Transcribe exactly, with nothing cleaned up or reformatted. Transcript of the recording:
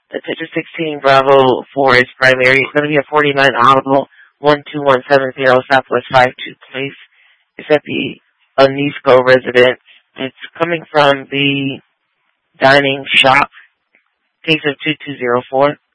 Attention sixteen Bravo four is primary. It's going to be a forty-nine Audible one two one seven zero Southwest five two Place. It's at the Anisco residence. It's coming from the dining shop. Case of two two zero four.